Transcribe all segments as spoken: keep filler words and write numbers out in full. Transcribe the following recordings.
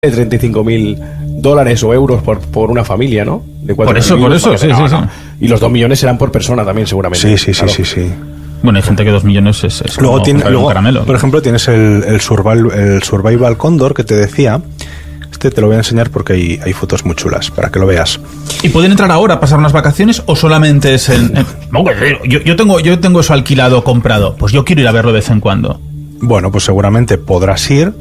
treinta y cinco mil dólares o euros por, por una familia, ¿no? De por eso, por eso, sí, sí, sí. Y los dos millones serán por persona también, seguramente. Sí, sí, claro. sí, sí, sí. Bueno, hay gente que dos millones es, es luego como tiene, luego, un caramelo. Por ejemplo, tienes el, el, survival, el Survival Cóndor que te decía. Este te lo voy a enseñar porque hay, hay fotos muy chulas, para que lo veas. ¿Y pueden entrar ahora a pasar unas vacaciones o solamente es en...? en no, yo, yo, tengo, yo tengo eso alquilado, comprado. Pues yo quiero ir a verlo de vez en cuando. Bueno, pues seguramente podrás ir,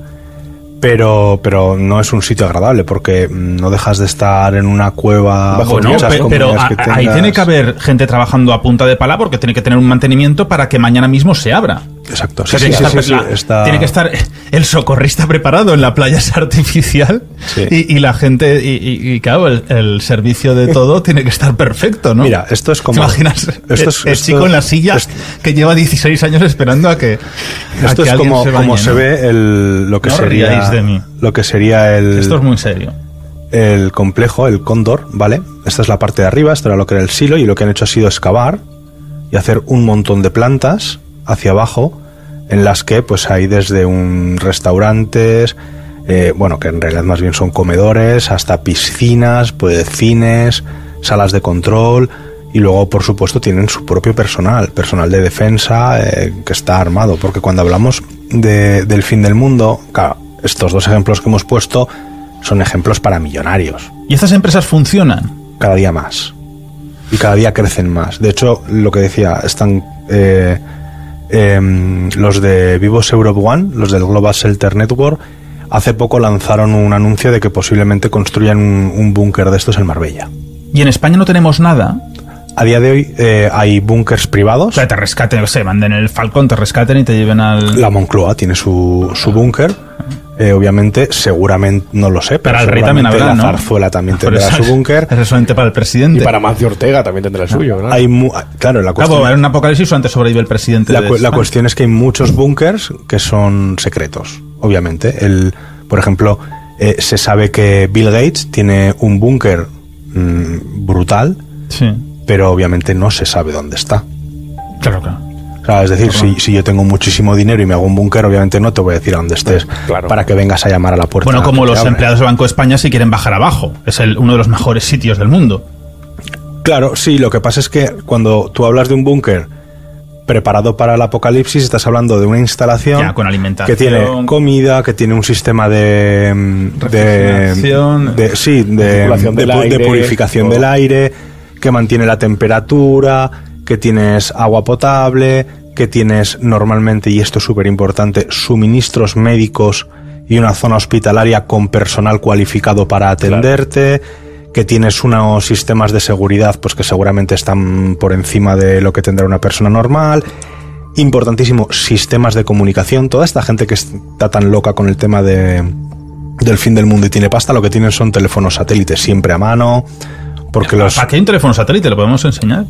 pero pero no es un sitio agradable porque no dejas de estar en una cueva. Bajo no, pero, pero a, ahí tiene que haber gente trabajando a punta de pala porque tiene que tener un mantenimiento para que mañana mismo se abra. Exacto. Sí, sí, sí, sí, sí, sí, la, sí, está... Tiene que estar el socorrista preparado en la playa es artificial sí. y, y la gente y, y, y claro, el, el servicio de todo tiene que estar perfecto, ¿no? Mira, esto es como... ¿Te imaginas esto es, el, esto, el chico en la silla esto, que lleva dieciséis años esperando a que Esto a que es como se, bañe, como ¿no? se ve el, lo que no sería de mí. Lo que sería el... Esto es muy serio. El complejo, el cóndor, ¿vale? Esta es la parte de arriba, esto era lo que era el silo y lo que han hecho ha sido excavar y hacer un montón de plantas hacia abajo en las que pues hay desde un restaurantes, eh, bueno, que en realidad más bien son comedores, hasta piscinas, pues cines, salas de control y luego por supuesto tienen su propio personal, personal de defensa eh, que está armado, porque cuando hablamos de, del fin del mundo, claro, estos dos ejemplos que hemos puesto son ejemplos para millonarios. ¿Y estas empresas funcionan? Cada día más. Y cada día crecen más. De hecho, lo que decía, están eh, eh, los de Vivos Europe One, los del Global Shelter Network, hace poco lanzaron un anuncio de que posiblemente construyan un, un búnker de estos en Marbella. ¿Y en España no tenemos nada? A día de hoy eh, hay búnkers privados. O sea, te rescaten, o sea, manden el Falcón, te rescaten y te lleven al... La Moncloa tiene su, su búnker. Eh, obviamente, seguramente, no lo sé, pero para el rey también habrá, la ¿no? Zarzuela también tendrá eso, su búnker. Eso es solamente para el presidente. Y para Mancio Ortega también tendrá el suyo, ¿verdad? Hay mu- claro, la cuestión... Claro, en un apocalipsis solamente sobrevive el presidente. La, de cu- la España. cuestión es que hay muchos búnkers que son secretos, obviamente. El, por ejemplo, eh, se sabe que Bill Gates tiene un búnker mmm, brutal, sí. pero obviamente no se sabe dónde está. Claro, claro. O sea, es decir, claro. si, si yo tengo muchísimo dinero y me hago un búnker, obviamente no te voy a decir a dónde estés, claro. para que vengas a llamar a la puerta. Bueno, como los abre. empleados del Banco de España si quieren bajar abajo. Es el, uno de los mejores sitios del mundo. Claro, sí, lo que pasa es que cuando tú hablas de un búnker preparado para el apocalipsis, estás hablando de una instalación ya, con alimentación, que tiene comida, que tiene un sistema de... refrigeración, de, de sí, de, del de, aire, de purificación todo. del aire, que mantiene la temperatura, que tienes agua potable, que tienes normalmente, y esto es súper importante, suministros médicos y una zona hospitalaria con personal cualificado para atenderte, claro. que tienes unos sistemas de seguridad pues que seguramente están por encima de lo que tendrá una persona normal. Importantísimo, sistemas de comunicación. Toda esta gente que está tan loca con el tema de, del fin del mundo y tiene pasta, lo que tienen son teléfonos satélites siempre a mano, porque los... ¿Para qué hay un teléfono satélite? ¿Lo podemos enseñar?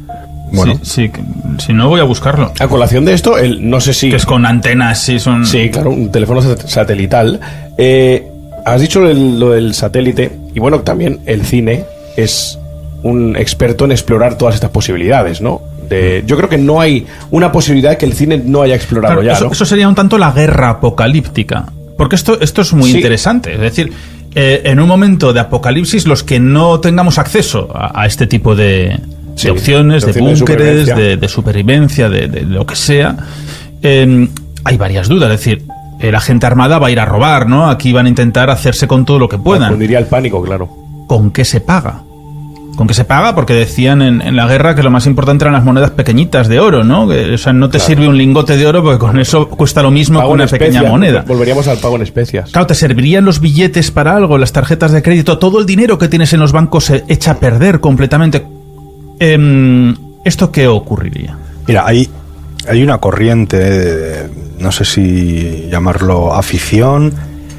Bueno. Sí, sí, si no voy a buscarlo. A colación de esto, el, no sé si... Que es con antenas, sí, son... Sí, claro, un teléfono satelital. Eh, has dicho el, lo del satélite, y bueno, también el cine es un experto en explorar todas estas posibilidades, ¿no? De, yo creo que no hay una posibilidad que el cine no haya explorado claro, ya, eso, ¿no? Eso sería un tanto la guerra apocalíptica. Porque esto, esto es muy sí. interesante. Es decir, eh, en un momento de apocalipsis, los que no tengamos acceso a, a este tipo de... Sí, de opciones, de, de búnkeres, de, de supervivencia, de, de lo que sea. Eh, hay varias dudas, es decir, eh, la gente armada va a ir a robar, ¿no? Aquí van a intentar hacerse con todo lo que puedan. Diría el pánico, claro. ¿Con qué se paga? ¿Con qué se paga? Porque decían en, en la guerra que lo más importante eran las monedas pequeñitas de oro, ¿no? Que, o sea, no te claro. sirve un lingote de oro porque con eso cuesta lo mismo que una pequeña moneda. Volveríamos al pago en especias. Claro, te servirían los billetes para algo, las tarjetas de crédito, todo el dinero que tienes en los bancos se echa a perder completamente. Eh, ¿Esto qué ocurriría? Mira, hay, hay una corriente, no sé si llamarlo afición,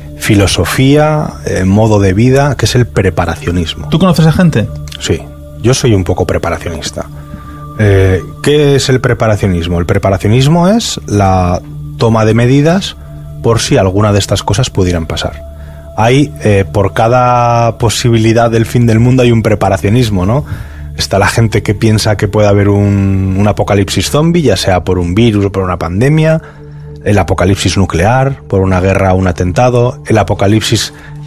filosofía, eh, modo de vida, que es el preparacionismo. ¿Tú conoces a gente? Sí, yo soy un poco preparacionista. Eh, ¿Qué es el preparacionismo? El preparacionismo es la toma de medidas por si alguna de estas cosas pudieran pasar. Hay, eh, por cada posibilidad del fin del mundo hay un preparacionismo, ¿no? Está la gente que piensa que puede haber un, un apocalipsis zombie, ya sea por un virus o por una pandemia, el apocalipsis nuclear, por una guerra o un atentado, el apocalipsis